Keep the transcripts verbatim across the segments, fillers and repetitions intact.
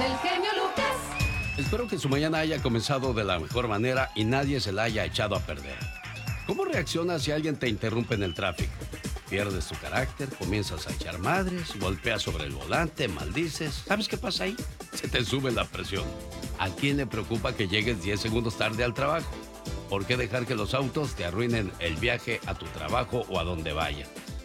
del genio Lucas. Espero que su mañana haya comenzado de la mejor manera y nadie se la haya echado a perder. ¿Cómo reaccionas si alguien te interrumpe en el tráfico? Pierdes tu carácter, comienzas a echar madres, golpeas sobre el volante, maldices. ¿Sabes qué pasa ahí? Se te sube la presión. ¿A quién le preocupa que llegues diez segundos tarde al trabajo? ¿Por qué dejar que los autos te arruinen el viaje a tu trabajo o a donde vayas?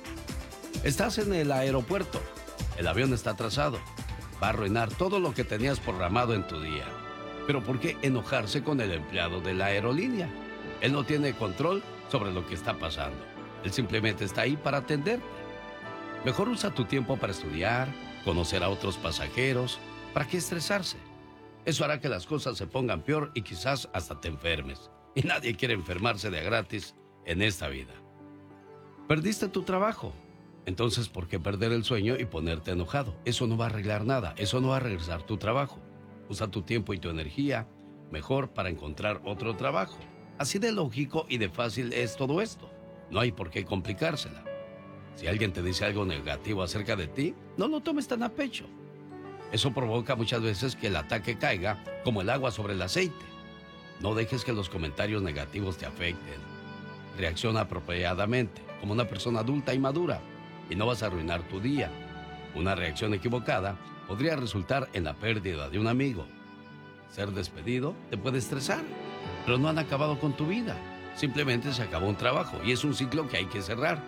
Estás en el aeropuerto. El avión está atrasado. Va a arruinar todo lo que tenías programado en tu día. Pero ¿por qué enojarse con el empleado de la aerolínea? Él no tiene control sobre lo que está pasando. Él simplemente está ahí para atenderte. Mejor usa tu tiempo para estudiar, conocer a otros pasajeros. ¿Para qué estresarse? Eso hará que las cosas se pongan peor y quizás hasta te enfermes. Y nadie quiere enfermarse de a gratis en esta vida. Perdiste tu trabajo. Entonces, ¿por qué perder el sueño y ponerte enojado? Eso no va a arreglar nada. Eso no va a regresar tu trabajo. Usa tu tiempo y tu energía mejor para encontrar otro trabajo. Así de lógico y de fácil es todo esto. No hay por qué complicársela. Si alguien te dice algo negativo acerca de ti, no lo tomes tan a pecho. Eso provoca muchas veces que el ataque caiga como el agua sobre el aceite. No dejes que los comentarios negativos te afecten. Reacciona apropiadamente, como una persona adulta y madura, y no vas a arruinar tu día. Una reacción equivocada podría resultar en la pérdida de un amigo. Ser despedido te puede estresar, pero no han acabado con tu vida. Simplemente se acabó un trabajo y es un ciclo que hay que cerrar.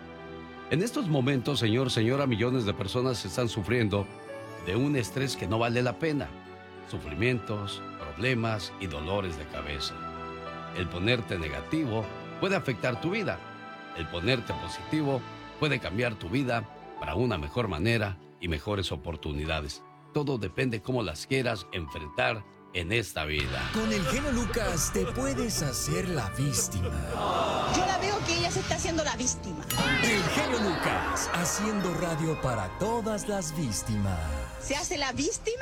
En estos momentos, señor, señora, millones de personas están sufriendo de un estrés que no vale la pena. Sufrimientos, problemas y dolores de cabeza. El ponerte negativo puede afectar tu vida. El ponerte positivo puede cambiar tu vida para una mejor manera y mejores oportunidades. Todo depende cómo las quieras enfrentar en esta vida. Con el genio Lucas te puedes hacer la víctima. Yo la veo que ella se está haciendo la víctima. El genio Lucas, haciendo radio para todas las víctimas. ¿Se hace la víctima?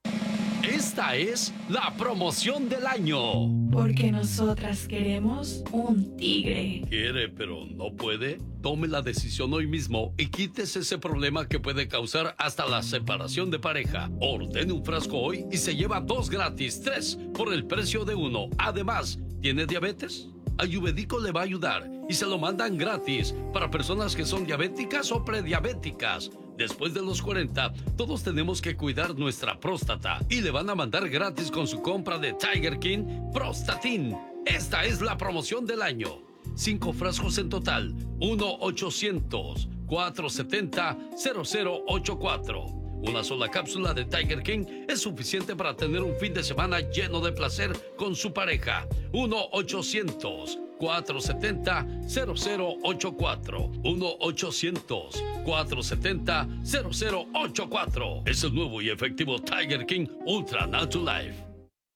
Esta es la promoción del año. Porque nosotras queremos un tigre. ¿Quiere pero no puede? Tome la decisión hoy mismo y quítese ese problema que puede causar hasta la separación de pareja. Ordene un frasco hoy y se lleva dos gratis, tres por el precio de uno. Además, ¿tiene diabetes? Ayurvédico le va a ayudar y se lo mandan gratis para personas que son diabéticas o prediabéticas. Después de los cuarenta, todos tenemos que cuidar nuestra próstata y le van a mandar gratis con su compra de Tiger King Prostatin. Esta es la promoción del año. Cinco frascos en total. uno ochocientos, cuatrocientos setenta, cero cero ochenta y cuatro. Una sola cápsula de Tiger King es suficiente para tener un fin de semana lleno de placer con su pareja. uno ochocientos, cuatrocientos setenta, cero cero ochenta y cuatro. uno ochocientos, cuatrocientos setenta, cero cero ochenta y cuatro. Es el nuevo y efectivo Tiger King Ultra Natural Life.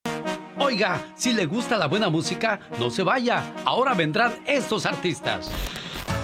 Oiga, si le gusta la buena música, no se vaya. Ahora vendrán estos artistas.